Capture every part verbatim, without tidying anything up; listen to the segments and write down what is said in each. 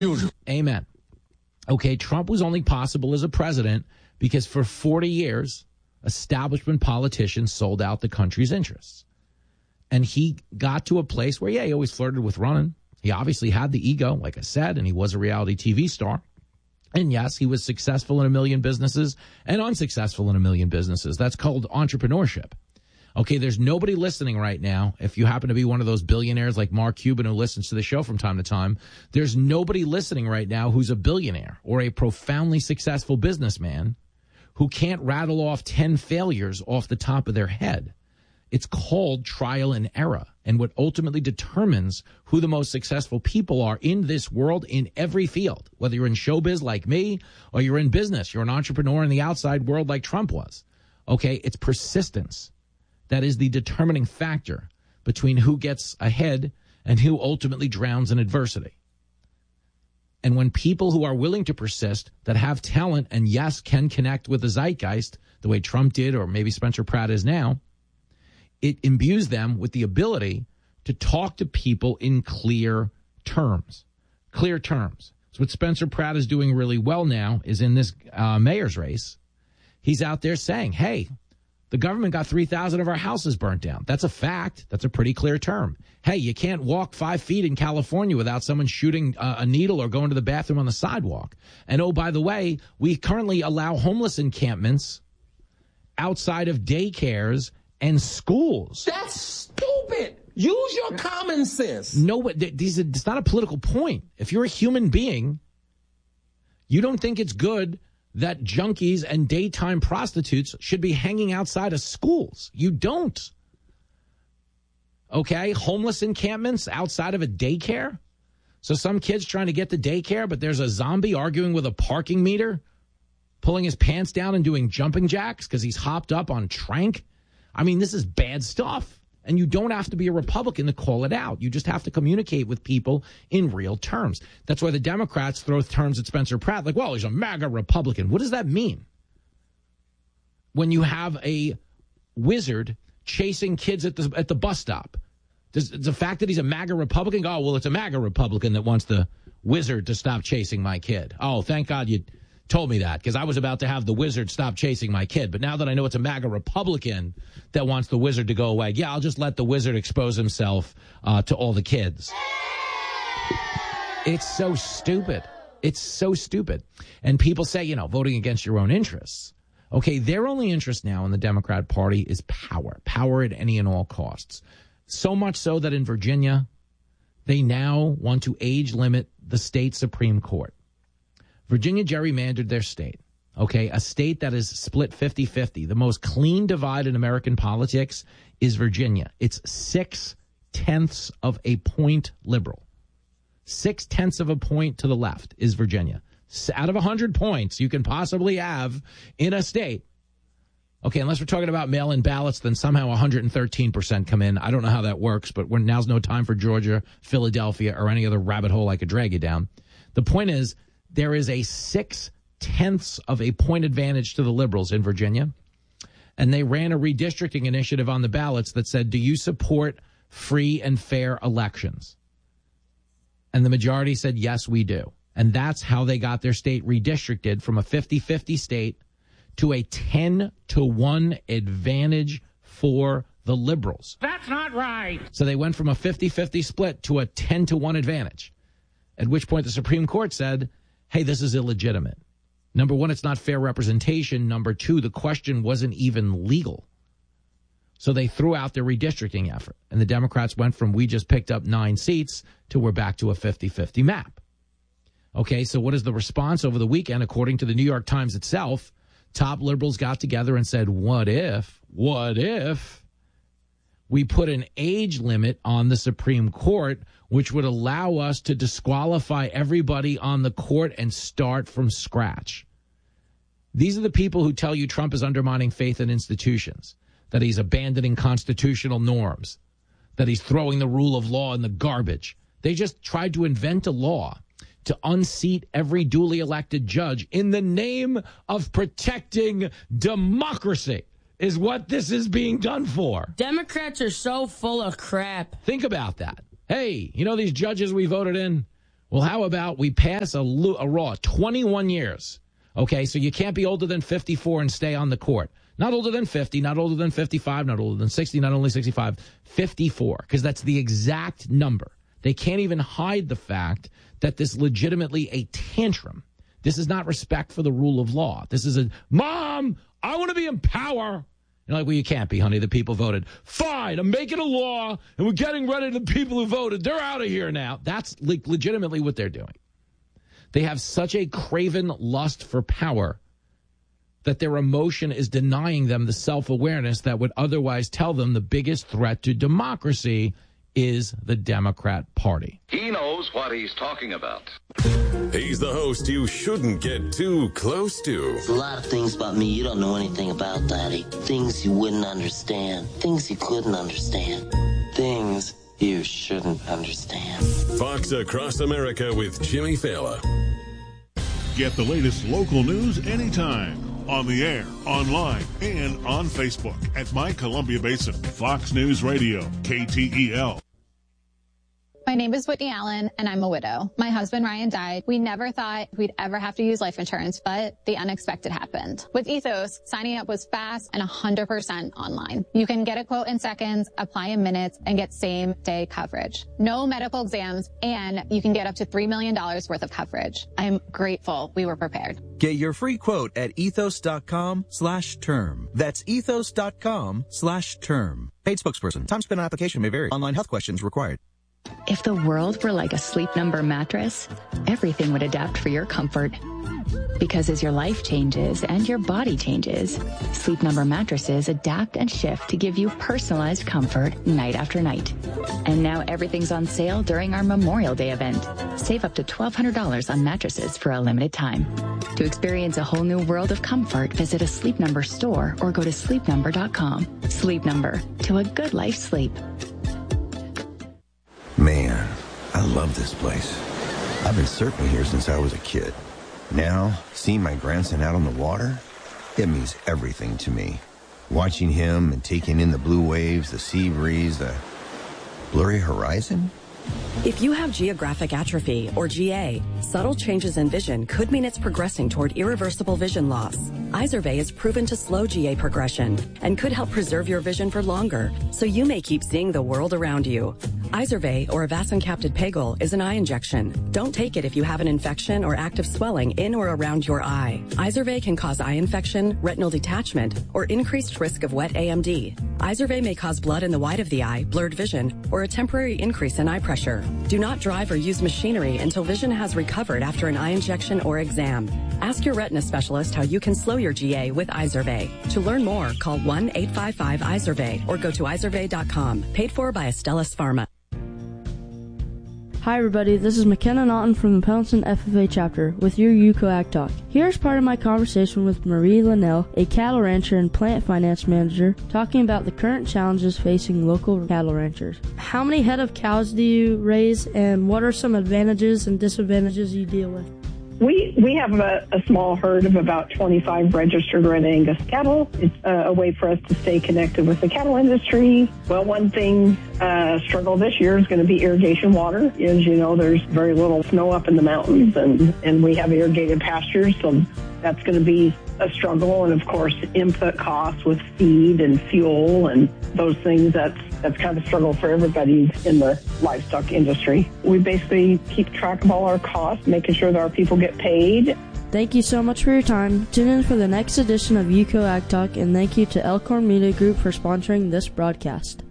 Usual. Amen. Okay, Trump was only possible as a president because for forty years, establishment politicians sold out the country's interests. And he got to a place where, yeah, he always flirted with running. He obviously had the ego, like I said, and he was a reality T V star. And yes, he was successful in a million businesses and unsuccessful in a million businesses. That's called entrepreneurship. Okay, there's nobody listening right now. If you happen to be one of those billionaires like Mark Cuban who listens to the show from time to time, there's nobody listening right now who's a billionaire or a profoundly successful businessman who can't rattle off ten failures off the top of their head. It's called trial and error. And what ultimately determines who the most successful people are in this world in every field, whether you're in showbiz like me or you're in business, you're an entrepreneur in the outside world like Trump was. Okay, it's persistence. That is the determining factor between who gets ahead and who ultimately drowns in adversity. And when people who are willing to persist, that have talent and, yes, can connect with the zeitgeist the way Trump did or maybe Spencer Pratt is now, it imbues them with the ability to talk to people in clear terms. Clear terms. So what Spencer Pratt is doing really well now is in this uh, mayor's race, he's out there saying, hey, the government got three thousand of our houses burnt down. That's a fact. That's a pretty clear term. Hey, you can't walk five feet in California without someone shooting uh, a needle or going to the bathroom on the sidewalk. And, oh, by the way, we currently allow homeless encampments outside of daycares and schools. That's stupid. Use your common sense. No, these are, it's not a political point. If you're a human being, you don't think it's good that junkies and daytime prostitutes should be hanging outside of schools. You don't. Okay? Homeless encampments outside of a daycare? So some kid's trying to get to daycare, but there's a zombie arguing with a parking meter, pulling his pants down and doing jumping jacks because he's hopped up on Trank. I mean, this is bad stuff. And you don't have to be a Republican to call it out. You just have to communicate with people in real terms. That's why the Democrats throw terms at Spencer Pratt like, well, he's a MAGA Republican. What does that mean? When you have a wizard chasing kids at the at the bus stop, does the fact that he's a MAGA Republican go, oh, well, it's a MAGA Republican that wants the wizard to stop chasing my kid. Oh, thank God you told me that, because I was about to have the wizard stop chasing my kid. But now that I know it's a MAGA Republican that wants the wizard to go away, yeah, I'll just let the wizard expose himself uh, to all the kids. It's so stupid. It's so stupid. And people say, you know, voting against your own interests. Okay, their only interest now in the Democrat Party is power. Power at any and all costs. So much so that in Virginia, they now want to age limit the state Supreme Court. Virginia gerrymandered their state, okay, a state that is split fifty-fifty. The most clean divide in American politics is Virginia. It's six-tenths of a point liberal. Six-tenths of a point to the left is Virginia. Out of one hundred points you can possibly have in a state, okay, unless we're talking about mail-in ballots, then somehow one hundred thirteen percent come in. I don't know how that works, but we're, now's no time for Georgia, Philadelphia, or any other rabbit hole I could drag you down. The point is, there is a six-tenths of a point advantage to the liberals in Virginia, and they ran a redistricting initiative on the ballots that said, do you support free and fair elections? And the majority said, yes, we do. And that's how they got their state redistricted from a fifty-fifty state to a ten to one advantage for the liberals. That's not right. So they went from a fifty-fifty split to a ten to one advantage, at which point the Supreme Court said, hey, this is illegitimate. Number one, it's not fair representation. Number two, the question wasn't even legal. So they threw out their redistricting effort. And the Democrats went from we just picked up nine seats to we're back to a fifty-fifty map. Okay, so what is the response over the weekend? According to the New York Times itself, top liberals got together and said, what if, what if we put an age limit on the Supreme Court, which would allow us to disqualify everybody on the court and start from scratch? These are the people who tell you Trump is undermining faith in institutions, that he's abandoning constitutional norms, that he's throwing the rule of law in the garbage. They just tried to invent a law to unseat every duly elected judge in the name of protecting democracy, is what this is being done for. Democrats are so full of crap. Think about that. Hey, you know these judges we voted in? Well, how about we pass a, a law, twenty-one years. Okay, so you can't be older than fifty-four and stay on the court. Not older than fifty, not older than fifty-five, not older than sixty, not only sixty-five, fifty-four, because that's the exact number. They can't even hide the fact that this legitimately a tantrum. This is not respect for the rule of law. This is a, Mom, I want to be in power. You're like, well, you can't be, honey. The people voted. Fine, I'm making a law, and we're getting rid of the people who voted. They're out of here now. That's like legitimately what they're doing. They have such a craven lust for power that their emotion is denying them the self-awareness that would otherwise tell them the biggest threat to democracy is the Democrat Party. He knows what he's talking about. He's the host you shouldn't get too close to. There's a lot of things about me you don't know anything about, Daddy. Things you wouldn't understand. Things you couldn't understand. Things you shouldn't understand. Fox Across America with Jimmy Fallon. Get the latest local news anytime. On the air, online, and on Facebook at My Columbia Basin. Fox News Radio, K T E L. My name is Whitney Allen, and I'm a widow. My husband, Ryan, died. We never thought we'd ever have to use life insurance, but the unexpected happened. With Ethos, signing up was fast and one hundred percent online. You can get a quote in seconds, apply in minutes, and get same-day coverage. No medical exams, and you can get up to three million dollars worth of coverage. I'm grateful we were prepared. Get your free quote at ethos.com slash term. That's ethos.com slash term. Paid spokesperson. Time spent on application may vary. Online health questions required. If the world were like a Sleep Number mattress, everything would adapt for your comfort. Because as your life changes and your body changes, Sleep Number mattresses adapt and shift to give you personalized comfort night after night. And now everything's on sale during our Memorial Day event. Save up to twelve hundred dollars on mattresses for a limited time. To experience a whole new world of comfort, visit a Sleep Number store or go to sleep number dot com. Sleep Number, to a good life sleep. Man, I love this place. I've been surfing here since I was a kid. Now, seeing my grandson out on the water, it means everything to me. Watching him and taking in the blue waves, the sea breeze, the blurry horizon. If you have geographic atrophy, or G A, subtle changes in vision could mean it's progressing toward irreversible vision loss. Izervay is proven to slow G A progression and could help preserve your vision for longer, so you may keep seeing the world around you. Izervay, or avacincaptad pegol, is an eye injection. Don't take it if you have an infection or active swelling in or around your eye. Izervay can cause eye infection, retinal detachment, or increased risk of wet A M D. Izervay may cause blood in the white of the eye, blurred vision, or a temporary increase in eye pressure. Do not drive or use machinery until vision has recovered after an eye injection or exam. Ask your retina specialist how you can slow your G A with Izervay. To learn more, call one eight five five Izervay or go to izervay dot com. Paid for by Astellas Pharma. Hi everybody, this is McKenna Naughton from the Pendleton F F A chapter with your UCOAG Talk. Here's part of my conversation with Marie Linnell, a cattle rancher and plant finance manager, talking about the current challenges facing local cattle ranchers. How many head of cows do you raise, and what are some advantages and disadvantages you deal with? We we have a, a small herd of about twenty-five registered Red Angus cattle. It's uh, a way for us to stay connected with the cattle industry. Well, one thing uh, struggle this year is going to be irrigation water. As you know, there's very little snow up in the mountains, and, and we have irrigated pastures, so that's going to be a struggle. And of course, input costs with feed and fuel and those things, that's that's kind of a struggle for everybody in the livestock industry. We basically keep track of all our costs, making sure that our people get paid. Thank you so much for your time. Tune in for the next edition of UCOAG Talk, and thank you to Elkhorn Media Group for sponsoring this broadcast.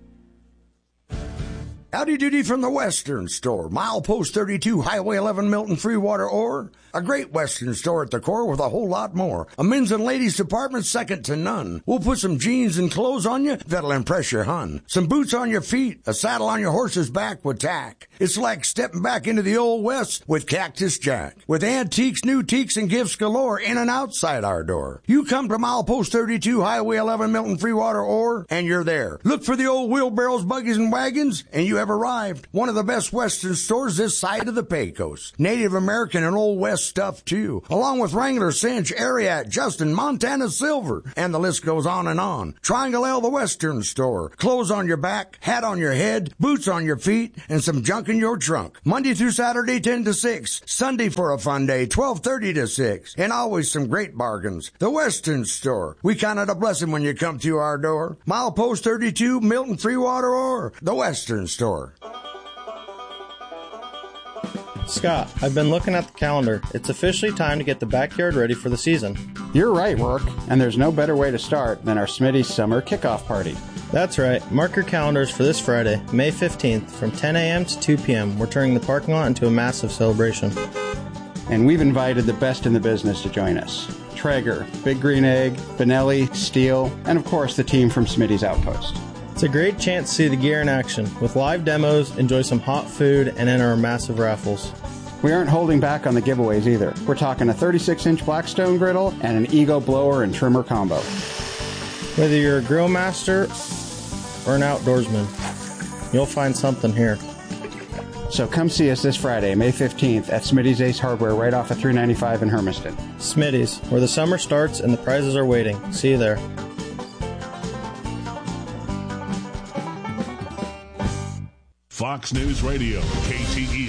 Howdy doody from the Western Store, Milepost thirty-two, Highway eleven, Milton, Freewater, Ore. A great Western store at the core with a whole lot more. A men's and ladies department second to none. We'll put some jeans and clothes on you that'll impress your hun. Some boots on your feet, a saddle on your horse's back with tack. It's like stepping back into the old West with Cactus Jack. With antiques, new teaks, and gifts galore in and outside our door. You come to Milepost thirty-two, Highway eleven, Milton, Freewater, Ore, and you're there. Look for the old wheelbarrows, buggies, and wagons, and you have have arrived. One of the best Western stores this side of the Pecos. Native American and Old West stuff, too. Along with Wrangler, Cinch, Ariat, Justin, Montana Silver. And the list goes on and on. Triangle L, the Western store. Clothes on your back, hat on your head, boots on your feet, and some junk in your trunk. Monday through Saturday, ten to six. Sunday for a fun day, twelve thirty to six. And always some great bargains. The Western store. We count it a blessing when you come through our door. Milepost thirty-two, Milton Freewater, or the Western store. Scott, I've been looking at the calendar. It's officially time to get the backyard ready for the season. You're right, Rourke, and there's no better way to start than our Smitty's Summer Kickoff Party. That's right. Mark your calendars for this Friday, May fifteenth, from ten a.m. to two p.m. We're turning the parking lot into a massive celebration. And we've invited the best in the business to join us. Traeger, Big Green Egg, Benelli, Steel, and of course the team from Smitty's Outpost. It's a great chance to see the gear in action. With live demos, enjoy some hot food, and enter our massive raffles. We aren't holding back on the giveaways either. We're talking a thirty-six inch Blackstone griddle and an Ego blower and trimmer combo. Whether you're a grill master or an outdoorsman, you'll find something here. So come see us this Friday, May fifteenth, at Smitty's Ace Hardware right off of three ninety-five in Hermiston. Smitty's, where the summer starts and the prizes are waiting. See you there. Fox News Radio, K T E